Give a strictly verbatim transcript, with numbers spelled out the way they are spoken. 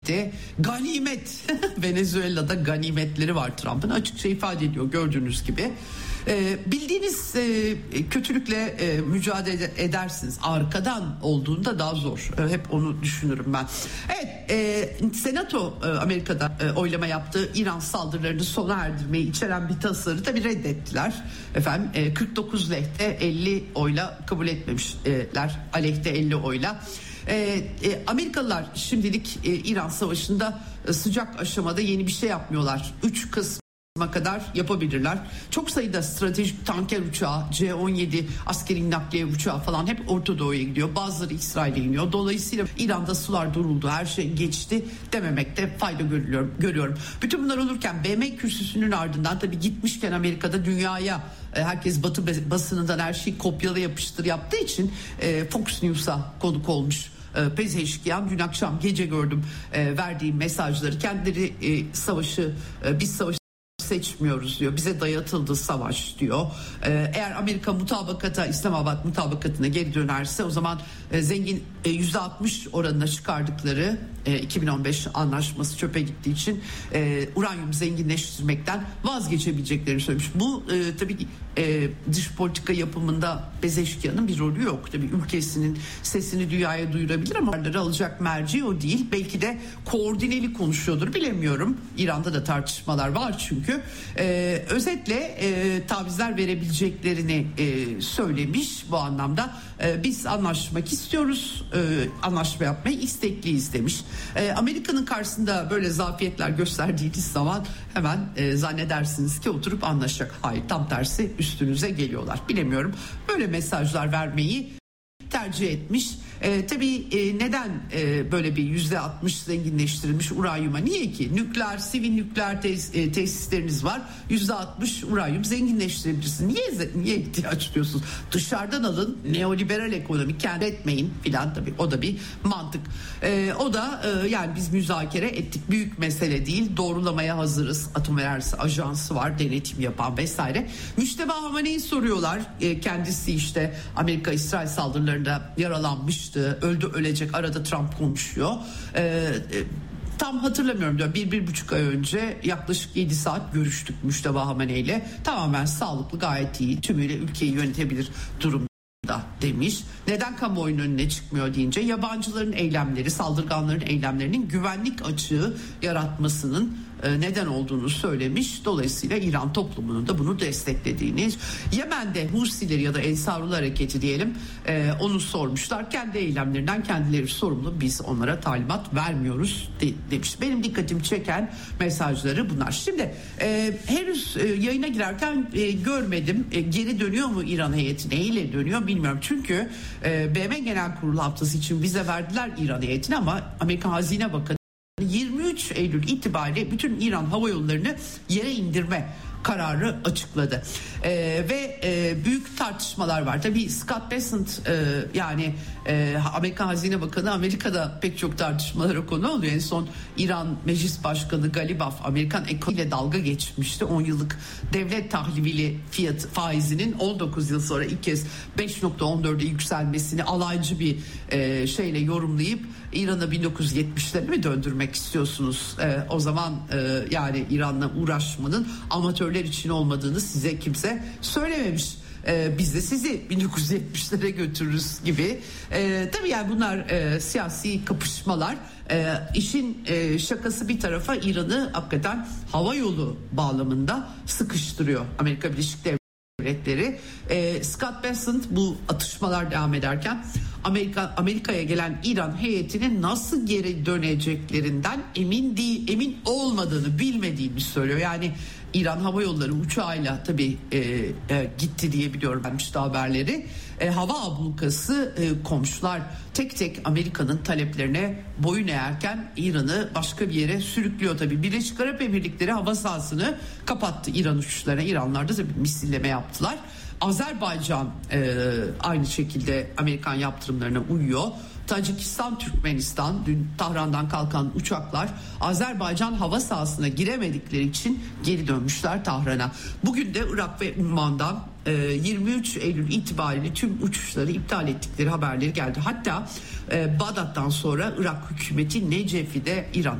etti. Ganimet. Venezuela'da ganimetleri var Trump'ın, açıkça ifade ediyor gördüğünüz gibi. Ee, bildiğiniz e, kötülükle e, mücadele edersiniz. Arkadan olduğunda daha zor. E, hep onu düşünürüm ben. Evet, e, Senato e, Amerika'da e, oylama yaptığı İran saldırılarını sona erdirmeyi içeren bir tasarı tabii reddettiler. Efendim e, kırk dokuz lehte elli oyla kabul etmemişler. Aleyhte elli oyla. E, e, Amerikalılar şimdilik e, İran Savaşı'nda e, sıcak aşamada yeni bir şey yapmıyorlar. Üç kısmı kadar yapabilirler. Çok sayıda stratejik tanker uçağı, C on yedi askeri nakliye uçağı falan hep Orta Doğu'ya gidiyor. Bazıları İsrail'e iniyor. Dolayısıyla İran'da sular duruldu, her şey geçti dememekte fayda görüyorum. görüyorum. Bütün bunlar olurken B M kürsüsünün ardından tabii gitmişken Amerika'da dünyaya herkes Batı basınından her şeyi kopyala yapıştır yaptığı için Fox News'a konuk olmuş. Pezeşkiyan dün akşam gece gördüm verdiğim mesajları. Kendileri e, savaşı e, biz savaşı seçmiyoruz diyor. Bize dayatıldı savaş diyor. Ee, eğer Amerika mutabakata, İslamabad mutabakatına geri dönerse o zaman e, zengin e, yüzde altmış oranına çıkardıkları e, iki bin on beş anlaşması çöpe gittiği için e, uranyum zenginleştirmekten vazgeçebileceklerini söylemiş. Bu e, tabii e, dış politika yapımında Pezeşkiyan'ın bir rolü yok. Tabii ülkesinin sesini dünyaya duyurabilir ama alacak merci o değil. Belki de koordineli konuşuyordur, bilemiyorum. İran'da da tartışmalar var çünkü. Ee, özetle e, tavizler verebileceklerini e, söylemiş bu anlamda. E, biz anlaşmak istiyoruz, e, anlaşma yapmayı istekliyiz demiş. E, Amerika'nın karşısında böyle zafiyetler gösterdiğiniz zaman hemen e, zannedersiniz ki oturup anlaşacak. Hayır, tam tersi üstünüze geliyorlar. Bilemiyorum, böyle mesajlar vermeyi tercih etmiş. E, tabii e, neden e, böyle bir yüzde altmış zenginleştirilmiş uranyuma? Niye ki? Nükleer, sivil nükleer tes, e, tesisleriniz var. yüzde altmış uranyum zenginleştirebilirsiniz. Niye niye ihtiyaç duyuyorsunuz? Dışarıdan alın, neoliberal ekonomi, kendi etmeyin filan, tabii o da bir mantık. E, o da e, yani biz müzakere ettik. Büyük mesele değil. Doğrulamaya hazırız. Atom Enerjisi Ajansı var, denetim yapan vesaire. Müşteba Hamane'yi soruyorlar. E, kendisi işte Amerika İsrail saldırılarında yaralanmış. Öldü, ölecek, arada Trump konuşuyor. Ee, tam hatırlamıyorum diyor. Bir, bir buçuk ay önce yaklaşık yedi saat görüştük Müşteba Hamane ile. Tamamen sağlıklı, gayet iyi. Tümüyle ülkeyi yönetebilir durumda demiş. Neden kamuoyunun önüne çıkmıyor deyince yabancıların eylemleri, saldırganların eylemlerinin güvenlik açığı yaratmasının neden olduğunu söylemiş. Dolayısıyla İran toplumunun da bunu desteklediğini. Yemen'de Husileri ya da Ensarullah Hareketi diyelim, e, onu sormuşlar. Kendi eylemlerinden kendileri sorumlu. Biz onlara talimat vermiyoruz de, demiş. Benim dikkatimi çeken mesajları bunlar. Şimdi e, henüz e, yayına girerken e, görmedim. E, geri dönüyor mu İran heyeti? Neyle dönüyor bilmiyorum. Çünkü e, B M Genel Kurulu haftası için vize verdiler İran heyetine ama Amerikan Hazine Bakanı yirmi üç Eylül itibariyle bütün İran hava yollarını yere indirme kararı açıkladı. Ee, ve e, büyük tartışmalar var. Tabii Scott Bessent e, yani e, Amerikan Hazine Bakanı Amerika'da pek çok tartışmalara konu oluyor. En son İran Meclis Başkanı Galibaf Amerikan ekonomiyle dalga geçmişti. on yıllık devlet tahvili fiyat faizinin on dokuz yıl sonra ilk kez beş nokta on dörde yükselmesini alaycı bir e, şeyle yorumlayıp İran'a bin dokuz yüz yetmişlere mi döndürmek istiyorsunuz? E, o zaman e, yani İran'la uğraşmanın amatörler için olmadığını size kimse söylememiş. Ee, biz de sizi bin dokuz yüz yetmişlere götürürüz gibi. Ee, tabii yani bunlar e, siyasi kapışmalar. Ee, işin e, şakası bir tarafa, İran'ı hakikaten hava yolu bağlamında sıkıştırıyor Amerika Birleşik Devletleri. Ee, Scott Bessent bu atışmalar devam ederken Amerika Amerika'ya gelen İran heyetinin nasıl geri döneceklerinden emin değil, emin olmadığını, bilmediğini söylüyor. Yani İran Hava Yolları uçağıyla tabii e, e, gitti diye biliyorum ben işte haberleri. E, hava ablukası e, komşular tek tek Amerika'nın taleplerine boyun eğerken İran'ı başka bir yere sürüklüyor tabii. Birleşik Arap Emirlikleri hava sahasını kapattı İran uçuşlarına. İranlar da tabii misilleme yaptılar. Azerbaycan e, aynı şekilde Amerikan yaptırımlarına uyuyor. Tacikistan, Türkmenistan, dün Tahran'dan kalkan uçaklar Azerbaycan hava sahasına giremedikleri için geri dönmüşler Tahran'a. Bugün de Irak ve Umman'dan e, yirmi üç Eylül itibariyle tüm uçuşları iptal ettikleri haberleri geldi. Hatta e, Bağdat'tan sonra Irak hükümeti Necef'ide İran